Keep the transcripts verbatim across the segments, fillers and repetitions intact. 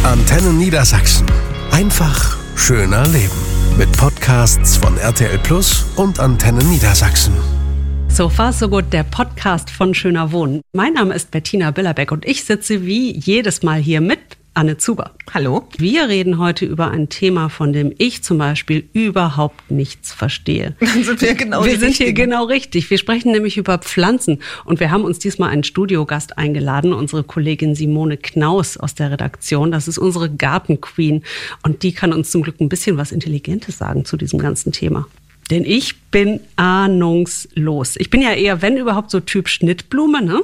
Antenne Niedersachsen. Einfach schöner leben. Mit Podcasts von R T L Plus und Antenne Niedersachsen. So far so gut, der Podcast von Schöner Wohnen. Mein Name ist Bettina Billerbeck und ich sitze wie jedes Mal hier mit Anne Zuber. Hallo. Wir reden heute über ein Thema, von dem ich zum Beispiel überhaupt nichts verstehe. Dann sind wir genau Wir die sind Richtigen. hier genau richtig. Wir sprechen nämlich über Pflanzen und wir haben uns diesmal einen Studiogast eingeladen, unsere Kollegin Simone Knaus aus der Redaktion. Das ist unsere Gartenqueen und die kann uns zum Glück ein bisschen was Intelligentes sagen zu diesem ganzen Thema. Denn ich bin ahnungslos. Ich bin ja eher, wenn überhaupt, so Typ Schnittblume, ne?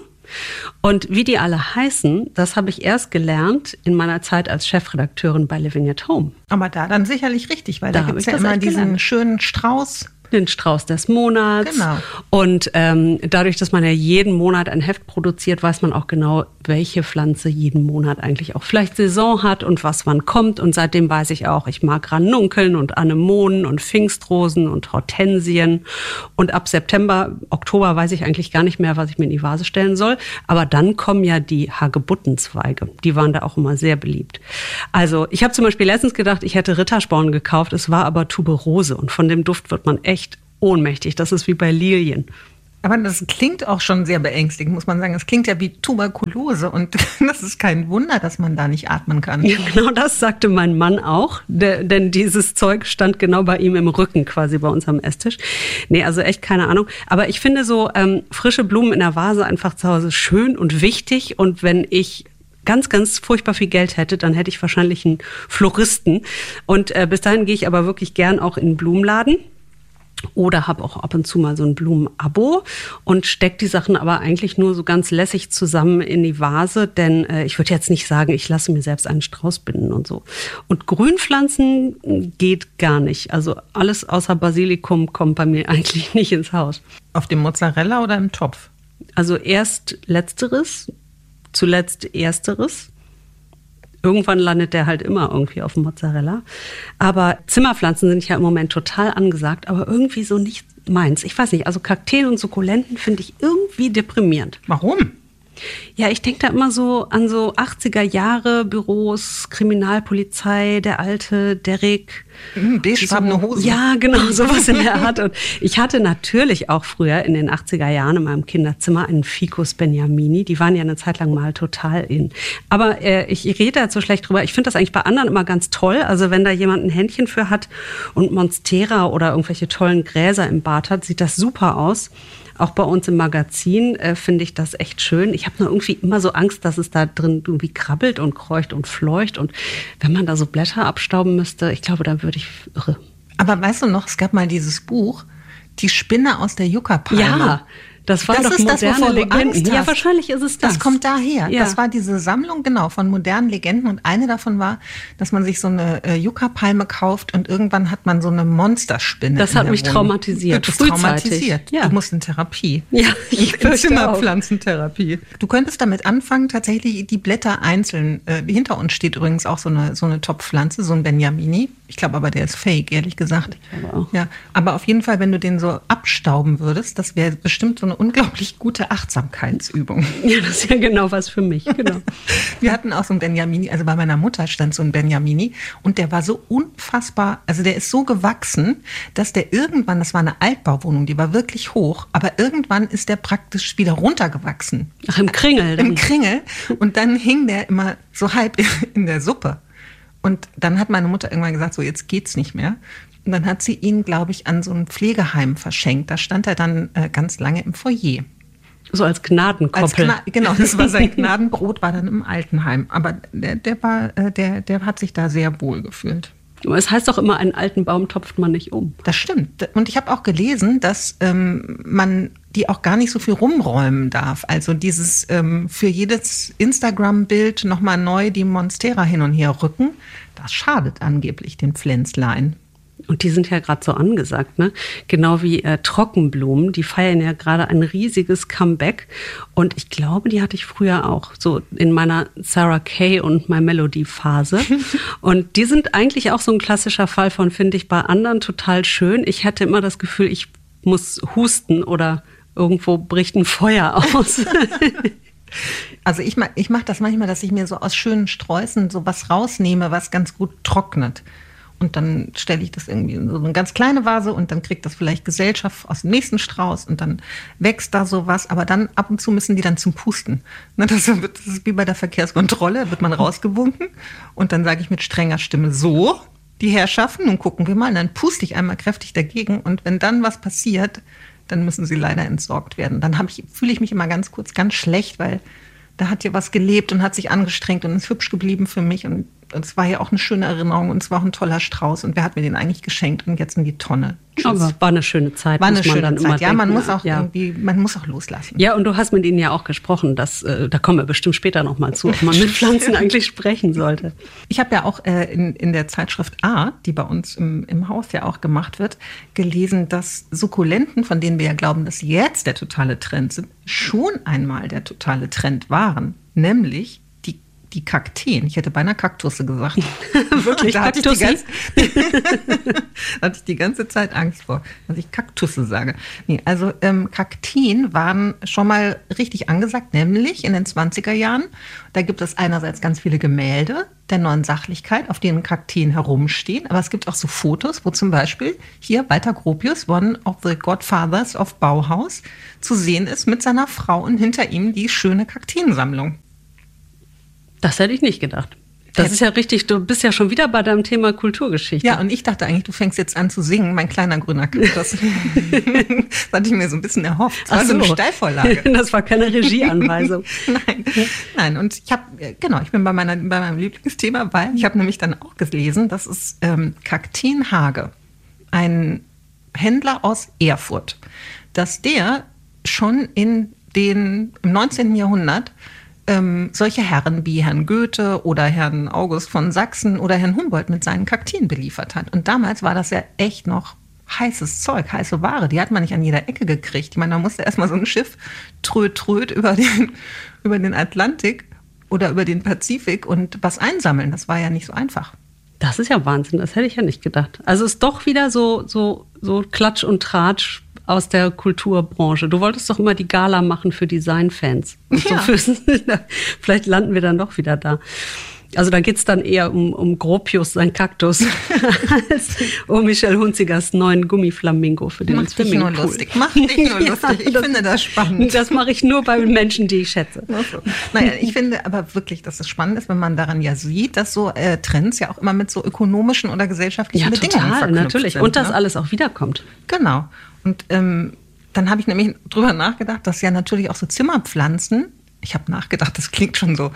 Und wie die alle heißen, das habe ich erst gelernt in meiner Zeit als Chefredakteurin bei Living at Home. Aber da dann sicherlich richtig, weil Da da, hab gibt es ich ja das immer echt diesen gelernt. schönen Strauß. Den Strauß des Monats. Genau. Und ähm, dadurch, dass man ja jeden Monat ein Heft produziert, weiß man auch genau, welche Pflanze jeden Monat eigentlich auch vielleicht Saison hat und was wann kommt. Und seitdem weiß ich auch, ich mag Ranunkeln und Anemonen und Pfingstrosen und Hortensien. Und ab September, Oktober weiß ich eigentlich gar nicht mehr, was ich mir in die Vase stellen soll. Aber dann kommen ja die Hagebuttenzweige. Die waren da auch immer sehr beliebt. Also ich habe zum Beispiel letztens gedacht, ich hätte Rittersporn gekauft. Es war aber Tuberose. Und von dem Duft wird man echt ohnmächtig. Das ist wie bei Lilien. Aber das klingt auch schon sehr beängstigend, muss man sagen. Es klingt ja wie Tuberkulose und das ist kein Wunder, dass man da nicht atmen kann. Ja, genau das sagte mein Mann auch, der, denn dieses Zeug stand genau bei ihm im Rücken, quasi bei uns am Esstisch. Nee, also echt keine Ahnung. Aber ich finde so ähm, frische Blumen in der Vase einfach zu Hause schön und wichtig. Und wenn ich ganz, ganz furchtbar viel Geld hätte, dann hätte ich wahrscheinlich einen Floristen. Und äh, bis dahin gehe ich aber wirklich gern auch in den Blumenladen. Oder habe auch ab und zu mal so ein Blumenabo und stecke die Sachen aber eigentlich nur so ganz lässig zusammen in die Vase, denn äh, ich würde jetzt nicht sagen, ich lasse mir selbst einen Strauß binden und so. Und Grünpflanzen geht gar nicht. Also alles außer Basilikum kommt bei mir eigentlich nicht ins Haus. Auf dem Mozzarella oder im Topf? Also erst Letzteres, zuletzt Ersteres. Irgendwann landet der halt immer irgendwie auf dem Mozzarella. Aber Zimmerpflanzen sind ja im Moment total angesagt, aber irgendwie so nicht meins. Ich weiß nicht, also Kakteen und Sukkulenten finde ich irgendwie deprimierend. Warum? Ja, ich denke da immer so an so achtziger Jahre Büros, Kriminalpolizei, der alte Derrick. Hm, beigefarbene So, Hosen. ja, genau, sowas in der Art. Und ich hatte natürlich auch früher in den achtziger Jahren in meinem Kinderzimmer einen Ficus Beniamini. Die waren ja eine Zeit lang mal total in. Aber äh, ich rede da so schlecht drüber. Ich finde das eigentlich bei anderen immer ganz toll. Also wenn da jemand ein Händchen für hat und Monstera oder irgendwelche tollen Gräser im Bad hat, sieht das super aus. Auch bei uns im Magazin äh, finde ich das echt schön. Ich habe nur irgendwie immer so Angst, dass es da drin irgendwie krabbelt und kreucht und fleucht. Und wenn man da so Blätter abstauben müsste, ich glaube, dann würde ich irre. Aber weißt du noch, es gab mal dieses Buch, Die Spinne aus der Yucca-Palme. Ja, das war Das doch ist das, moderne wovor du Legenden. Angst Ja, hast. wahrscheinlich ist es das. Das kommt daher. Ja. Das war diese Sammlung, genau, von modernen Legenden. Und eine davon war, dass man sich so eine äh, Yucca-Palme kauft und irgendwann hat man so eine Monsterspinne. Das in hat der mich Wohnung. traumatisiert, Du bist frühzeitig. traumatisiert. Ja. Du musst in Therapie. Ja, ich in fürchte Zimmerpflanzentherapie. Du könntest damit anfangen, tatsächlich die Blätter einzeln. Äh, hinter uns steht übrigens auch so eine, so eine Top-Pflanze, so ein Benjamini. Ich glaube aber, der ist fake, ehrlich gesagt. Ich glaube auch. Ja, aber auf jeden Fall, wenn du den so abstauben würdest, das wäre bestimmt so eine unglaublich gute Achtsamkeitsübung. Ja, das ist ja genau was für mich. Genau. Wir hatten auch so einen Benjamini, also bei meiner Mutter stand so ein Benjamini und der war so unfassbar, also der ist so gewachsen, dass der irgendwann, das war eine Altbauwohnung, die war wirklich hoch, aber irgendwann ist der praktisch wieder runtergewachsen. Ach, im Kringel dann. Im Kringel und dann hing der immer so halb in der Suppe. Und dann hat meine Mutter irgendwann gesagt, so jetzt geht's nicht mehr. Und dann hat sie ihn, glaube ich, an so ein Pflegeheim verschenkt. Da stand er dann äh, ganz lange im Foyer. So als Als Gnadenkoppel. Gna- genau, das war sein Gnadenbrot, war dann im Altenheim. Aber der, der, war, äh, der, der hat sich da sehr wohl gefühlt. Aber es heißt doch immer, einen alten Baum topft man nicht um. Das stimmt. Und ich habe auch gelesen, dass ähm, man die auch gar nicht so viel rumräumen darf. Also dieses ähm, für jedes Instagram-Bild nochmal neu die Monstera hin und her rücken, das schadet angeblich den Pflänzlein. Und die sind ja gerade so angesagt, ne? Genau wie äh, Trockenblumen, die feiern ja gerade ein riesiges Comeback. Und ich glaube, die hatte ich früher auch, so in meiner Sarah Kay und My Melody Phase. Und die sind eigentlich auch so ein klassischer Fall von, finde ich, bei anderen total schön. Ich hatte immer das Gefühl, ich muss husten oder irgendwo bricht ein Feuer aus. Also ich mache ich mach das manchmal, dass ich mir so aus schönen Sträußen so was rausnehme, was ganz gut trocknet. Und dann stelle ich das irgendwie in so eine ganz kleine Vase und dann kriegt das vielleicht Gesellschaft aus dem nächsten Strauß und dann wächst da sowas. Aber dann ab und zu müssen die dann zum Pusten. Ne, das, wird, das ist wie bei der Verkehrskontrolle, wird man rausgewunken und dann sage ich mit strenger Stimme so, die Herrschaften, nun gucken wir mal. Und dann puste ich einmal kräftig dagegen und wenn dann was passiert, dann müssen sie leider entsorgt werden. Dann ich, fühle ich mich immer ganz kurz ganz schlecht, weil da hat ja was gelebt und hat sich angestrengt und ist hübsch geblieben für mich und es war ja auch eine schöne Erinnerung und es war auch ein toller Strauß und wer hat mir den eigentlich geschenkt und jetzt in die Tonne. Tschüss. Aber war eine schöne Zeit. War eine muss man schöne dann Zeit. Immer ja, denken, man muss auch ja. irgendwie, man muss auch loslassen. Ja, und du hast mit ihnen ja auch gesprochen, dass, äh, da kommen wir bestimmt später noch mal zu, ob man mit Pflanzen eigentlich sprechen sollte. Ich habe ja auch äh, in, in der Zeitschrift A, die bei uns im, im Haus ja auch gemacht wird, gelesen, dass Sukkulenten, von denen wir ja glauben, dass sie jetzt der totale Trend sind, schon einmal der totale Trend waren. Nämlich die, die Kakteen. Ich hätte beinahe Kaktusse gesagt. Wirklich, da hatte, Kaktussi? ich die ganze, da hatte ich die ganze Zeit Angst vor, dass ich Kaktusse sage. Nee, also ähm, Kakteen waren schon mal richtig angesagt, nämlich in den zwanziger Jahren. Da gibt es einerseits ganz viele Gemälde der neuen Sachlichkeit, auf denen Kakteen herumstehen. Aber es gibt auch so Fotos, wo zum Beispiel hier Walter Gropius, one of the Godfathers of Bauhaus, zu sehen ist mit seiner Frau und hinter ihm die schöne Kakteensammlung. Das hätte ich nicht gedacht. Das ist ja richtig, du bist ja schon wieder bei deinem Thema Kulturgeschichte. Ja, und ich dachte eigentlich, du fängst jetzt an zu singen, mein kleiner grüner Kaktus. Das hatte ich mir so ein bisschen erhofft. Das war so eine Steilvorlage. Das war keine Regieanweisung. Nein, nein. Und ich habe, genau, ich bin bei, meiner, bei meinem Lieblingsthema, weil ich habe nämlich dann auch gelesen, das ist ähm, Kakteen Hage, ein Händler aus Erfurt, dass der schon in den, im neunzehnten Jahrhundert ähm, solche Herren wie Herrn Goethe oder Herrn August von Sachsen oder Herrn Humboldt mit seinen Kakteen beliefert hat. Und damals war das ja echt noch heißes Zeug, heiße Ware. Die hat man nicht an jeder Ecke gekriegt. Ich meine, da musste erstmal so ein Schiff tröd, tröd über den, über den Atlantik oder über den Pazifik und was einsammeln. Das war ja nicht so einfach. Das ist ja Wahnsinn, das hätte ich ja nicht gedacht. Also es ist doch wieder so, so, so Klatsch und Tratsch aus der Kulturbranche. Du wolltest doch immer die Gala machen für Designfans. Und so Ja. für, vielleicht landen wir dann doch wieder da. Also da geht's dann eher um, um Gropius, sein Kaktus, als um Michel Hunzigers neuen Gummiflamingo, für den Mach uns dich nur lustig. Mach dich nur lustig. Ich das, finde das spannend. Das mache ich nur bei Menschen, die ich schätze. Also, naja, ich finde aber wirklich, dass es spannend ist, wenn man daran ja sieht, dass so äh, Trends ja auch immer mit so ökonomischen oder gesellschaftlichen Ja, Bedingungen total, verknüpft natürlich. sind. Und dass ne? alles auch wiederkommt. Genau. Und ähm, dann habe ich nämlich drüber nachgedacht, dass ja natürlich auch so Zimmerpflanzen, ich habe nachgedacht, das klingt schon so,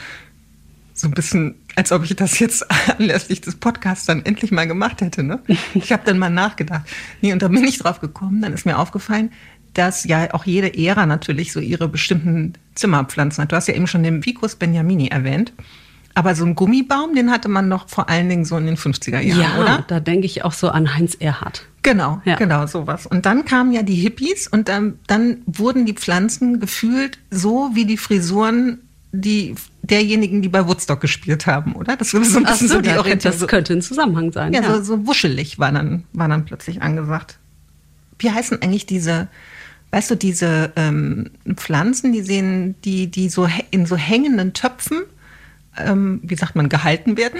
so ein bisschen, als ob ich das jetzt anlässlich des Podcasts dann endlich mal gemacht hätte. Ne? Ich habe dann mal nachgedacht. Nee, und da bin ich drauf gekommen, dann ist mir aufgefallen, dass ja auch jede Ära natürlich so ihre bestimmten Zimmerpflanzen hat. Du hast ja eben schon den Vicus Beniamini erwähnt. Aber so einen Gummibaum, den hatte man noch vor allen Dingen so in den fünfziger Jahren, Ja, oder? da denke ich auch so an Heinz Erhardt. Genau, Ja. genau, sowas. Und dann kamen ja die Hippies und dann, dann wurden die Pflanzen gefühlt so wie die Frisuren die, derjenigen, die bei Woodstock gespielt haben, oder? Das war so ein Ach bisschen so, so die da- Orientierung. das könnte ein Zusammenhang sein. Ja, Ja, So, so wuschelig war dann, war dann plötzlich angesagt. Wie heißen eigentlich diese, weißt du, diese ähm, Pflanzen, die sehen, die, die so hä- in so hängenden Töpfen, ähm, wie sagt man, gehalten werden,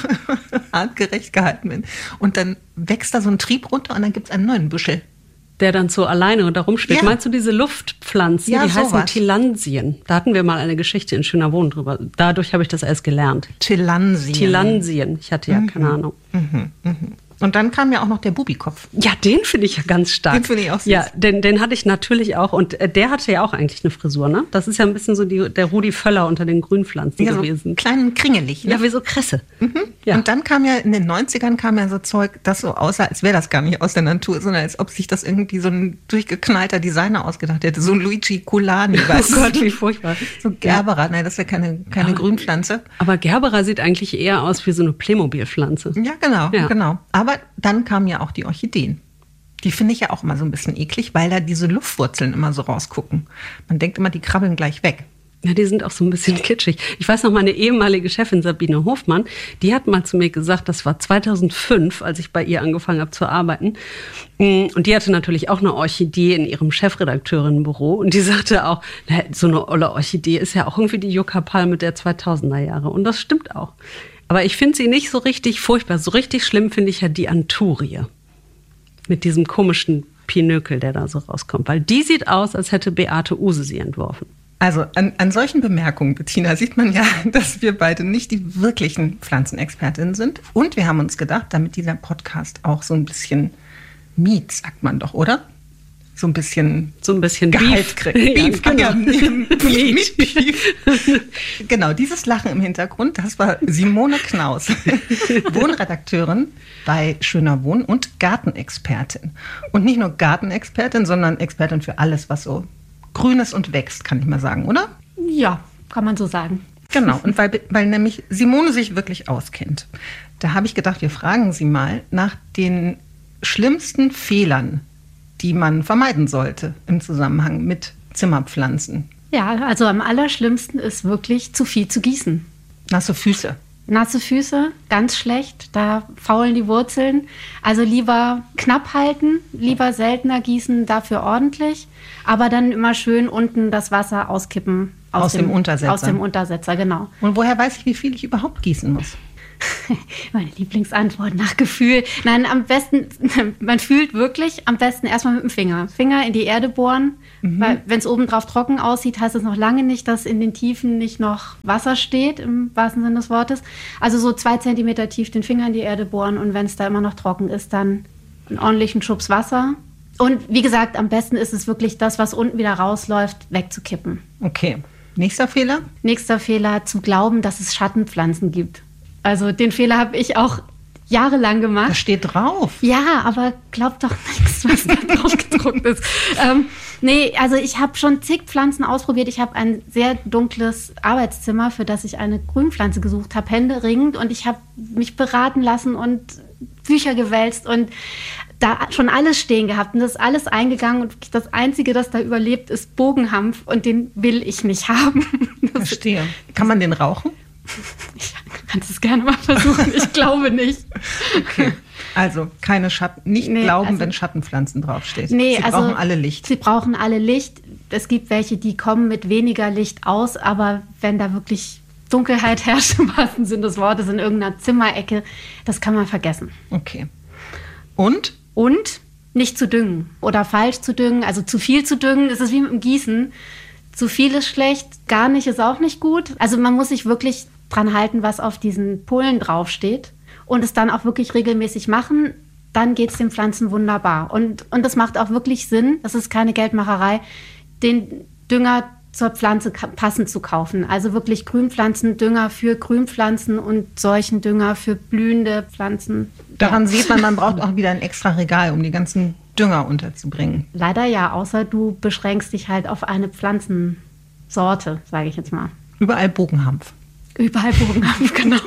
artgerecht gehalten werden. Und dann wächst da so ein Trieb runter und dann gibt es einen neuen Büschel. Der dann so alleine da rumsteht. Ja. Meinst du diese Luftpflanzen, Ja, die heißen sowas. Tilansien? Da hatten wir mal eine Geschichte in Schöner Wohnen drüber. Dadurch habe ich das erst gelernt. Tilansien. Tilansien. Ich hatte ja keine Ahnung. Und dann kam ja auch noch der Bubikopf. Ja, den finde ich ja ganz stark. Den finde ich auch süß. Ja, den, den hatte ich natürlich auch. Und äh, der hatte ja auch eigentlich eine Frisur, ne? Das ist ja ein bisschen so die, der Rudi Völler unter den Grünpflanzen Ja, so gewesen. klein kringelig. Ne? Ja, wie so Kresse. Ja. Und dann kam ja in den neunzigern kam ja so Zeug, das so aussah, als wäre das gar nicht aus der Natur, sondern als ob sich das irgendwie so ein durchgeknallter Designer ausgedacht hätte. So ein Luigi Culani, weißt Oh du? Gott, wie furchtbar. So Gerbera, nein, das ist ja keine, keine Ja. Grünpflanze. Aber Gerbera sieht eigentlich eher aus wie so eine Playmobil-Pflanze. Ja, genau, Ja. genau. Aber dann kamen ja auch die Orchideen. Die finde ich ja auch immer so ein bisschen eklig, weil da diese Luftwurzeln immer so rausgucken. Man denkt immer, die krabbeln gleich weg. Ja, die sind auch so ein bisschen kitschig. Ich weiß noch, meine ehemalige Chefin Sabine Hofmann, die hat mal zu mir gesagt, das war zweitausendfünf, als ich bei ihr angefangen habe zu arbeiten. Und die hatte natürlich auch eine Orchidee in ihrem Chefredakteurinnenbüro. Und die sagte auch, na, so eine olle Orchidee ist ja auch irgendwie die Yucca-Palme der zweitausender Jahre. Und das stimmt auch. Aber ich finde sie nicht so richtig furchtbar. So richtig schlimm finde ich ja die Anturie. Mit diesem komischen Pinökel, der da so rauskommt. Weil die sieht aus, als hätte Beate Uhse sie entworfen. Also an, an solchen Bemerkungen, Bettina, sieht man ja, dass wir beide nicht die wirklichen Pflanzenexpertinnen sind. Und wir haben uns gedacht, damit dieser Podcast auch so ein bisschen Miet, sagt man doch, oder? So ein bisschen, so ein bisschen Gehalt kriegt. Beef, genau. Ja, Miet, Beef. Genau, dieses Lachen im Hintergrund, das war Simone Knaus, Wohnredakteurin bei Schöner Wohnen und Gartenexpertin. Und nicht nur Gartenexpertin, sondern Expertin für alles, was so Grünes und wächst, kann ich mal sagen, oder? Ja, kann man so sagen. Genau, und weil, weil nämlich Simone sich wirklich auskennt, da habe ich gedacht, wir fragen sie mal nach den schlimmsten Fehlern, die man vermeiden sollte im Zusammenhang mit Zimmerpflanzen. Ja, also am allerschlimmsten ist wirklich zu viel zu gießen. Nasse Füße. Nasse Füße, ganz schlecht, da faulen die Wurzeln. Also lieber knapp halten, lieber seltener gießen, dafür ordentlich. Aber dann immer schön unten das Wasser auskippen. Aus, aus dem, dem Untersetzer. Aus dem Untersetzer, genau. Und woher weiß ich, wie viel ich überhaupt gießen muss? Meine Lieblingsantwort nach Gefühl. Nein, am besten, man fühlt wirklich am besten erstmal mit dem Finger. Finger in die Erde bohren, mhm. weil wenn es oben drauf trocken aussieht, heißt es noch lange nicht, dass in den Tiefen nicht noch Wasser steht, im wahrsten Sinne des Wortes. Also so zwei Zentimeter tief den Finger in die Erde bohren und wenn es da immer noch trocken ist, dann einen ordentlichen Schubs Wasser. Und wie gesagt, am besten ist es wirklich das, was unten wieder rausläuft, wegzukippen. Okay. Nächster Fehler? Nächster Fehler, zu glauben, dass es Schattenpflanzen gibt. Also den Fehler habe ich auch jahrelang gemacht. Das steht drauf. Ja, aber glaubt doch nichts, was da drauf gedruckt ist. Ähm, nee, also ich habe schon zig Pflanzen ausprobiert. Ich habe ein sehr dunkles Arbeitszimmer, für das ich eine Grünpflanze gesucht habe, händeringend. Und ich habe mich beraten lassen und Bücher gewälzt und da schon alles stehen gehabt. Und das ist alles eingegangen. Und das Einzige, das da überlebt, ist Bogenhanf. Und den will ich nicht haben. Das Verstehe. Kann man den rauchen? Ich kann es gerne mal versuchen, ich glaube nicht. Okay, also keine Schatten, nicht nee, glauben, also, wenn Schattenpflanzen draufsteht. Nee, sie also, brauchen alle Licht. Sie brauchen alle Licht. Es gibt welche, die kommen mit weniger Licht aus, aber wenn da wirklich Dunkelheit herrscht, im wahrsten Sinne des Wortes, in irgendeiner Zimmerecke, das kann man vergessen. Okay. Und? Und nicht zu düngen oder falsch zu düngen, also zu viel zu düngen, das ist wie mit dem Gießen. Zu viel ist schlecht, gar nicht ist auch nicht gut. Also man muss sich wirklich dran halten, was auf diesen Pullen draufsteht und es dann auch wirklich regelmäßig machen. Dann geht es den Pflanzen wunderbar. Und, und das macht auch wirklich Sinn, das ist keine Geldmacherei, den Dünger zur Pflanze passend zu kaufen. Also wirklich Grünpflanzendünger für Grünpflanzen und solchen Dünger für blühende Pflanzen. Daran sieht man, man braucht auch wieder ein extra Regal, um die ganzen Dünger unterzubringen. Leider ja, außer du beschränkst dich halt auf eine Pflanzensorte, sage ich jetzt mal. Überall Bogenhanf. Überall Bogenhanf, genau.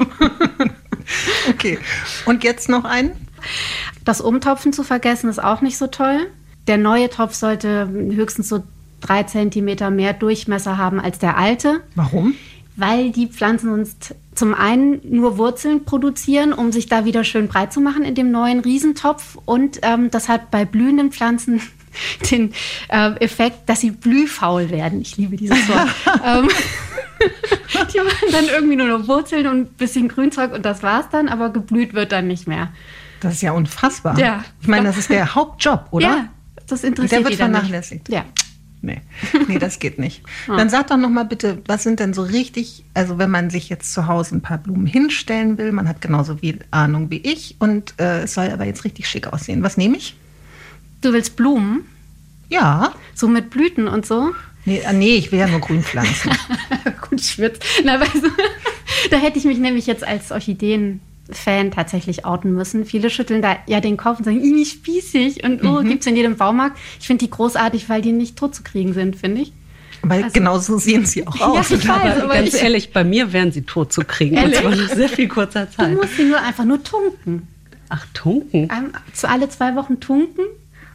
Okay, und jetzt noch einen? Das Umtopfen zu vergessen ist auch nicht so toll. Der neue Topf sollte höchstens so drei Zentimeter mehr Durchmesser haben als der alte. Warum? Weil die Pflanzen sonst zum einen nur Wurzeln produzieren, um sich da wieder schön breit zu machen in dem neuen Riesentopf. Und ähm, das hat bei blühenden Pflanzen den äh, Effekt, dass sie blühfaul werden. Ich liebe dieses Wort. ähm, die machen dann irgendwie nur noch Wurzeln und ein bisschen Grünzeug und das war's dann, aber geblüht wird dann nicht mehr. Das ist ja unfassbar. Ja. Ich meine, das ist der Hauptjob, oder? Ja, das interessiert der wird die dann vernachlässigt. Nicht. Ja. Nee. nee, das geht nicht. Dann sag doch noch mal bitte, was sind denn so richtig, also wenn man sich jetzt zu Hause ein paar Blumen hinstellen will, man hat genauso viel Ahnung wie ich und äh, es soll aber jetzt richtig schick aussehen. Was nehme ich? Du willst Blumen? Ja. So mit Blüten und so? Nee, nee, ich will ja nur Grünpflanzen. Gut, schwitzt. Na, weißt du, da hätte ich mich nämlich jetzt als Orchideen-Fan tatsächlich outen müssen. Viele schütteln da ja den Kopf und sagen, wie spießig und oh, mhm. gibt's in jedem Baumarkt. Ich finde die großartig, weil die nicht tot zu kriegen sind, finde ich. Weil also, genau so sehen sie auch aus. Ja, ich weiß, aber ganz ich, ehrlich, bei mir wären sie tot zu kriegen. Ehrlich? Und zwar nach sehr viel kurzer Zeit. Du musst sie nur einfach nur tunken. Ach, tunken? Um, zu alle zwei Wochen tunken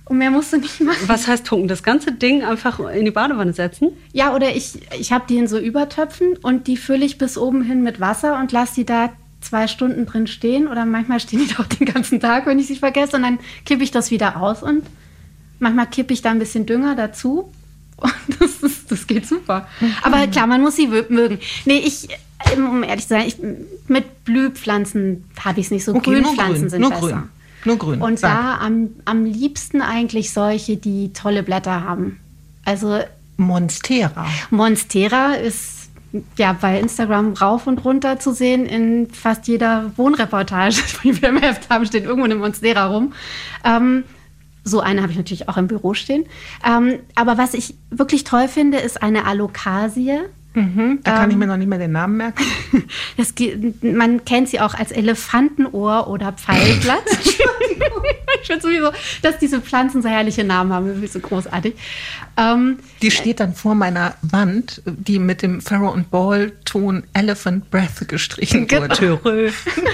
Und mehr musst du nicht machen. Was heißt tunken? Das ganze Ding einfach in die Badewanne setzen? Ja, oder ich, ich habe die in so Übertöpfen und die fülle ich bis oben hin mit Wasser und lasse die da zwei Stunden drin stehen. Oder manchmal stehen die doch den ganzen Tag, wenn ich sie vergesse. Und dann kippe ich das wieder aus und manchmal kippe ich da ein bisschen Dünger dazu. Und das, ist, das geht super. Mhm. Aber klar, man muss sie mögen. Nee, ich, um ehrlich zu sein, ich, mit Blühpflanzen habe ich es nicht so. Okay, Grünpflanzen grün, sind nur besser. Grün. Nur grün. Und Sag. da am, am liebsten eigentlich solche, die tolle Blätter haben. Also Monstera. Monstera ist ja bei Instagram rauf und runter zu sehen. In fast jeder Wohnreportage, die wir im Heft haben, steht irgendwo eine Monstera rum. Ähm, so eine habe ich natürlich auch im Büro stehen. Ähm, aber was ich wirklich toll finde, ist eine Alocasie. Mhm, da kann ähm, ich mir noch nicht mehr den Namen merken. Das, man kennt sie auch als Elefantenohr oder Pfeilblatt. Ich finde sowieso, dass diese Pflanzen so herrliche Namen haben, das ist so großartig. Ähm, die steht dann vor meiner Wand, die mit dem Farrow and Ball Ton Elephant Breath gestrichen wurde.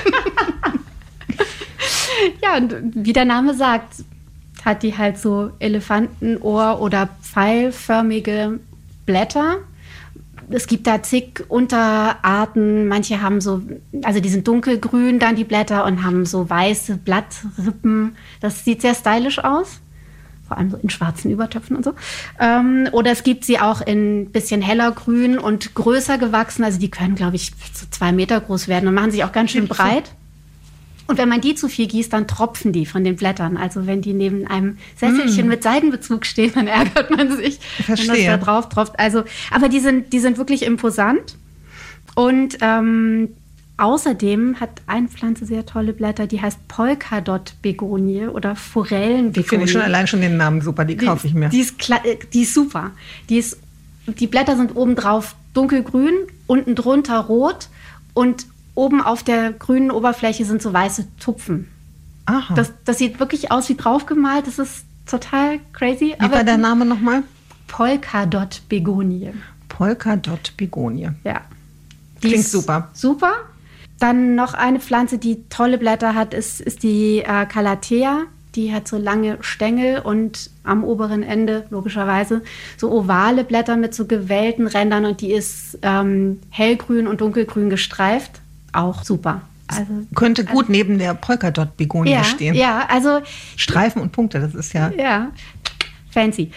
Ja, und wie der Name sagt, hat die halt so Elefantenohr oder pfeilförmige Blätter. Es gibt da zig Unterarten. Manche haben so, also die sind dunkelgrün dann die Blätter und haben so weiße Blattrippen. Das sieht sehr stylisch aus. Vor allem so in schwarzen Übertöpfen und so. Ähm, oder es gibt sie auch in ein bisschen heller grün und größer gewachsen. Also die können, glaube ich, so zwei Meter groß werden und machen sich auch ganz schön breit. Und wenn man die zu viel gießt, dann tropfen die von den Blättern. Also wenn die neben einem Sesselchen mm. mit Seidenbezug stehen, dann ärgert man sich, Verstehe. wenn das da drauf tropft. Also, aber die sind, die sind wirklich imposant. Und ähm, außerdem hat eine Pflanze sehr tolle Blätter, die heißt Polkadot-Begonie oder Forellenbegonie. Die finde ich schon allein schon den Namen super, die kaufe ich mir. Die ist, die ist super. Die, ist, die Blätter sind obendrauf dunkelgrün, unten drunter rot und oben auf der grünen Oberfläche sind so weiße Tupfen. Aha. Das, das sieht wirklich aus wie draufgemalt. Das ist total crazy. Wie war der Name nochmal? Polkadot-Begonie. Polkadot-Begonie. Ja. Die Klingt ist super. Super. Dann noch eine Pflanze, die tolle Blätter hat, ist, ist die äh, Calathea. Die hat so lange Stängel und am oberen Ende logischerweise so ovale Blätter mit so gewellten Rändern. Und die ist ähm, hellgrün und dunkelgrün gestreift. Auch super. Also, könnte gut also, neben der Polkadot-Begonie ja, stehen. Ja, also Streifen und Punkte, das ist ja... Ja, fancy.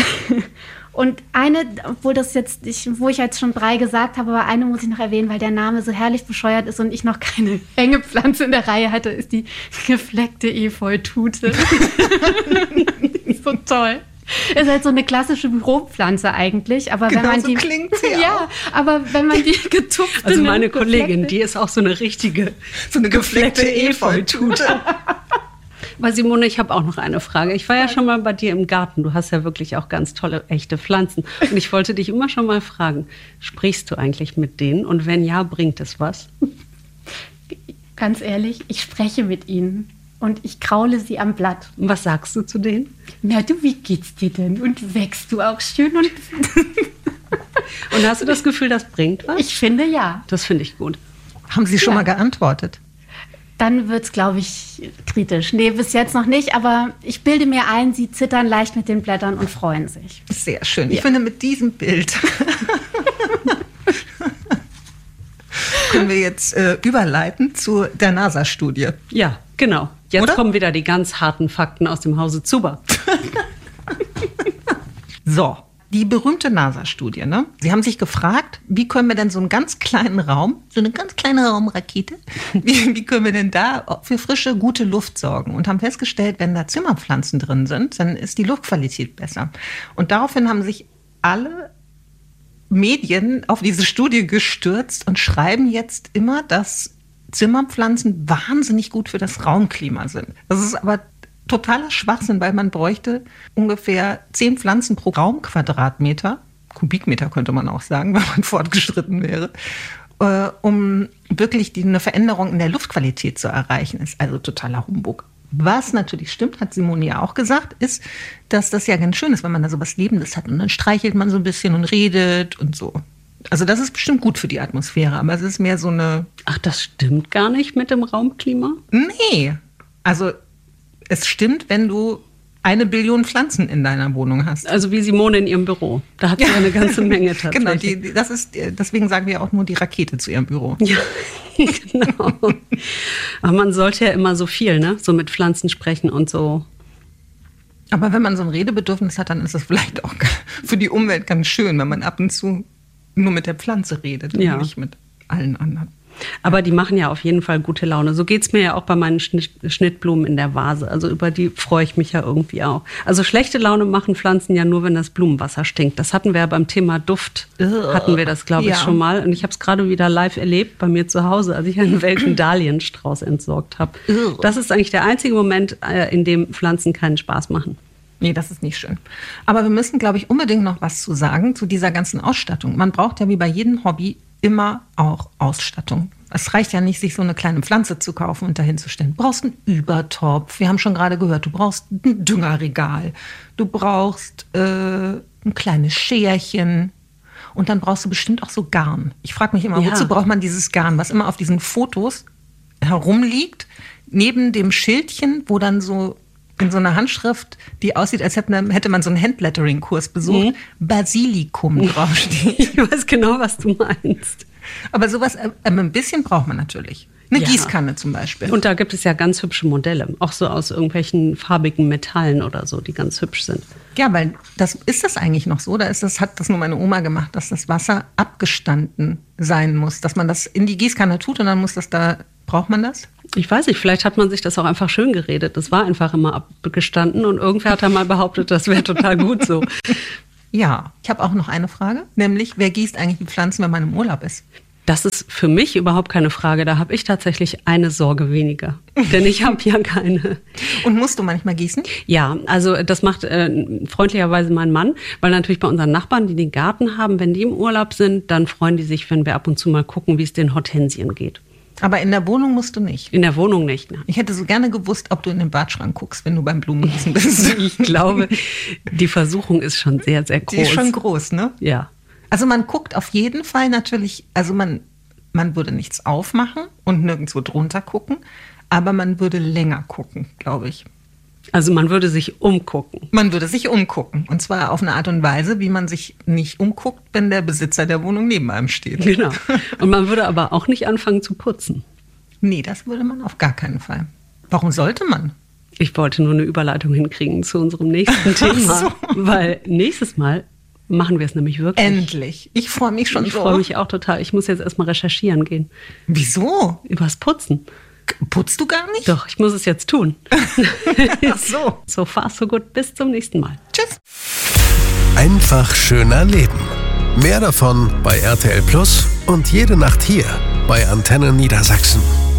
Und eine, obwohl das jetzt, ich, wo ich jetzt schon drei gesagt habe, aber eine muss ich noch erwähnen, weil der Name so herrlich bescheuert ist und ich noch keine Hängepflanze in der Reihe hatte, ist die gefleckte Efeutute. Die ist so toll. Ist halt so eine klassische Büropflanze eigentlich, aber genau wenn man so die klingt sie ja, auch. aber wenn man die getupft Also meine Kollegin, die ist auch so eine richtige so eine gefleckte Efeutute. Aber Simone, ich habe auch noch eine Frage. Ich war ja schon mal bei dir im Garten. Du hast ja wirklich auch ganz tolle, echte Pflanzen. Und ich wollte dich immer schon mal fragen, sprichst du eigentlich mit denen? Und wenn ja, bringt es was? Ganz ehrlich, ich spreche mit ihnen. Und ich kraule sie am Blatt. Und was sagst du zu denen? Na du, wie geht's dir denn? Und wächst du auch schön? Und, und hast du das Gefühl, das bringt was? Ich finde ja. Das finde ich gut. Haben Sie schon ja. mal geantwortet? Dann wird es, glaube ich, kritisch. Nee, bis jetzt noch nicht. Aber ich bilde mir ein, sie zittern leicht mit den Blättern und freuen sich. Sehr schön. Ja. Ich finde, mit diesem Bild können wir jetzt äh, überleiten zu der NASA-Studie. Ja, genau. Jetzt Oder? kommen wieder die ganz harten Fakten aus dem Hause Zuber. So, die berühmte NASA-Studie, ne? Sie haben sich gefragt, wie können wir denn so einen ganz kleinen Raum, so eine ganz kleine Raumrakete, wie, wie können wir denn da für frische, gute Luft sorgen? Und haben festgestellt, wenn da Zimmerpflanzen drin sind, dann ist die Luftqualität besser. Und daraufhin haben sich alle Medien auf diese Studie gestürzt und schreiben jetzt immer, dass Zimmerpflanzen wahnsinnig gut für das Raumklima sind. Das ist aber totaler Schwachsinn, weil man bräuchte ungefähr zehn Pflanzen pro Raumquadratmeter, Kubikmeter könnte man auch sagen, wenn man fortgeschritten wäre, äh, um wirklich die, eine Veränderung in der Luftqualität zu erreichen. Ist also totaler Humbug. Was natürlich stimmt, hat Simone ja auch gesagt, ist, dass das ja ganz schön ist, wenn man da so was Lebendes hat und dann streichelt man so ein bisschen und redet und so. Also das ist bestimmt gut für die Atmosphäre, aber es ist mehr so eine... Ach, das stimmt gar nicht mit dem Raumklima? Nee, also es stimmt, wenn du eine Billion Pflanzen in deiner Wohnung hast. Also wie Simone in ihrem Büro. Da hat sie ja eine ganze Menge tatsächlich. Genau, die, das ist, deswegen sagen wir auch nur die Rakete zu ihrem Büro. Ja, genau. Aber man sollte ja immer so viel, ne? So mit Pflanzen sprechen und so. Aber wenn man so ein Redebedürfnis hat, dann ist das vielleicht auch für die Umwelt ganz schön, wenn man ab und zu nur mit der Pflanze redet und ja. nicht mit allen anderen. Aber die machen ja auf jeden Fall gute Laune. So geht's mir ja auch bei meinen Schnitt, Schnittblumen in der Vase. Also über die freue ich mich ja irgendwie auch. Also schlechte Laune machen Pflanzen ja nur, wenn das Blumenwasser stinkt. Das hatten wir ja beim Thema Duft, hatten wir das, glaube ich, ja. schon mal. Und ich habe es gerade wieder live erlebt bei mir zu Hause, als ich einen welken Dahlienstrauß entsorgt habe. Das ist eigentlich der einzige Moment, in dem Pflanzen keinen Spaß machen. Nee, das ist nicht schön. Aber wir müssen, glaube ich, unbedingt noch was zu sagen zu dieser ganzen Ausstattung. Man braucht ja wie bei jedem Hobby immer auch Ausstattung. Es reicht ja nicht, sich so eine kleine Pflanze zu kaufen und dahin zu stellen. Du brauchst einen Übertopf. Wir haben schon gerade gehört, du brauchst ein Düngerregal. Du brauchst äh, ein kleines Scherchen. Und dann brauchst du bestimmt auch so Garn. Ich frage mich immer, ja. wozu braucht man dieses Garn, was immer auf diesen Fotos herumliegt, neben dem Schildchen, wo dann so in so einer Handschrift, die aussieht, als hätte man so einen Handlettering-Kurs besucht, mhm. Basilikum draufsteht. Ich weiß genau, was du meinst. Aber sowas, äh, ein bisschen braucht man natürlich. Eine ja. Gießkanne zum Beispiel. Und da gibt es ja ganz hübsche Modelle, auch so aus irgendwelchen farbigen Metallen oder so, die ganz hübsch sind. Ja, weil das ist das eigentlich noch so, da ist das, hat das nur meine Oma gemacht, dass das Wasser abgestanden sein muss, dass man das in die Gießkanne tut und dann muss das da, braucht man das? Ich weiß nicht, vielleicht hat man sich das auch einfach schön geredet. Das war einfach immer abgestanden und irgendwer hat dann mal behauptet, das wäre total gut so. Ja, ich habe auch noch eine Frage, nämlich, wer gießt eigentlich die Pflanzen, wenn man im Urlaub ist? Das ist für mich überhaupt keine Frage. Da habe ich tatsächlich eine Sorge weniger. Denn ich habe ja keine. Und musst du manchmal gießen? Ja, also das macht äh, freundlicherweise mein Mann. Weil natürlich bei unseren Nachbarn, die den Garten haben, wenn die im Urlaub sind, dann freuen die sich, wenn wir ab und zu mal gucken, wie es den Hortensien geht. Aber in der Wohnung musst du nicht? In der Wohnung nicht, ne? Ich hätte so gerne gewusst, ob du in den Badschrank guckst, wenn du beim Blumengießen bist. Ich glaube, die Versuchung ist schon sehr, sehr groß. Die ist schon groß, ne? Ja. Also man guckt auf jeden Fall natürlich, also man, man würde nichts aufmachen und nirgendwo drunter gucken, aber man würde länger gucken, glaube ich. Also man würde sich umgucken. Man würde sich umgucken. Und zwar auf eine Art und Weise, wie man sich nicht umguckt, wenn der Besitzer der Wohnung neben einem steht. Genau. Und man würde aber auch nicht anfangen zu putzen. Nee, das würde man auf gar keinen Fall. Warum sollte man? Ich wollte nur eine Überleitung hinkriegen zu unserem nächsten Thema. So. Weil nächstes Mal machen wir es nämlich wirklich. Endlich. Ich freue mich schon ich so. Ich freue mich auch total. Ich muss jetzt erstmal recherchieren gehen. Wieso? Übers Putzen. Putzt du gar nicht? Doch, ich muss es jetzt tun. Ach so. So far, so gut. Bis zum nächsten Mal. Tschüss. Einfach schöner Leben. Mehr davon bei R T L Plus und jede Nacht hier bei Antenne Niedersachsen.